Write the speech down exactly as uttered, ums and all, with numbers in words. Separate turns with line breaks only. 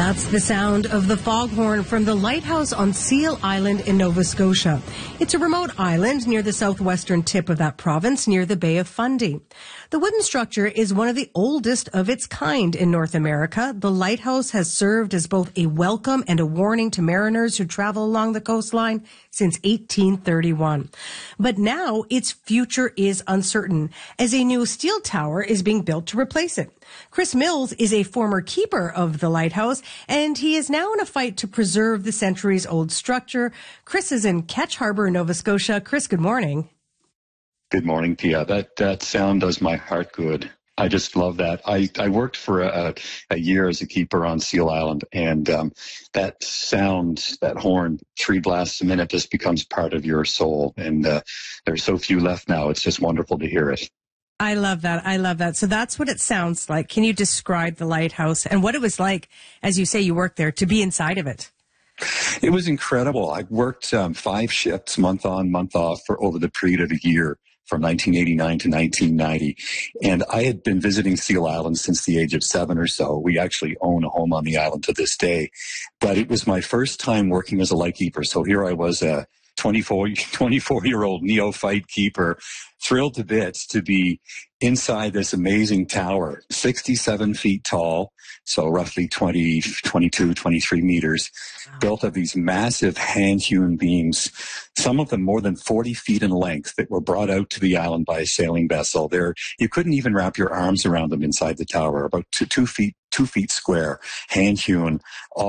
That's the sound of the foghorn from the lighthouse on Seal Island in Nova Scotia. It's a remote island near the southwestern tip of that province, near the Bay of Fundy. The wooden structure is one of the oldest of its kind in North America. The lighthouse has served as both a welcome and a warning to mariners who travel along the coastline since eighteen thirty-one. But now its future is uncertain, as a new steel tower is being built to replace it. Chris Mills is a former keeper of the lighthouse, and he is now in a fight to preserve the centuries-old structure. Chris is in Ketch Harbor, Nova Scotia. Chris, good morning.
Good morning, Pia. That that sound does my heart good. I just love that. I, I worked for a, a year as a keeper on Seal Island, and um, that sound, that horn, three blasts a minute, just becomes part of your soul. And uh, there's so few left now. It's just wonderful to hear it.
I love that. I love that. So that's what it sounds like. Can you describe the lighthouse and what it was like, as you say, you worked there, to be inside of it?
It was incredible. I worked um, five shifts, month on, month off, for over the period of a year, from nineteen eighty-nine to nineteen ninety. And I had been visiting Seal Island since the age of seven or so. We actually own a home on the island to this day. But it was my first time working as a lightkeeper. So here I was, a twenty-four, twenty-four-year-old neophyte keeper, thrilled to bits to be inside this amazing tower, sixty-seven feet tall, so roughly twenty, twenty-two, twenty-three meters, wow. Built of these massive hand-hewn beams, some of them more than forty feet in length, that were brought out to the island by a sailing vessel. There, you couldn't even wrap your arms around them inside the tower, about two, two feet, two feet square, hand-hewn, all